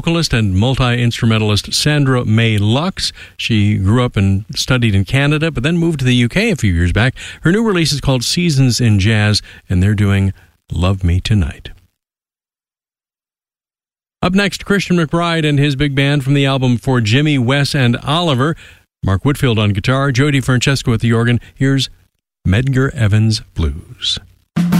vocalist and multi-instrumentalist Sandra May Lux. She grew up and studied in Canada, but then moved to the UK a few years back. Her new release is called Seasons in Jazz, and they're doing Love Me Tonight. Up next, Christian McBride and his big band from the album For Jimmy, Wes, and Oliver. Mark Whitfield on guitar, Joe DiFrancesco at the organ. Here's Medgar Evers Blues.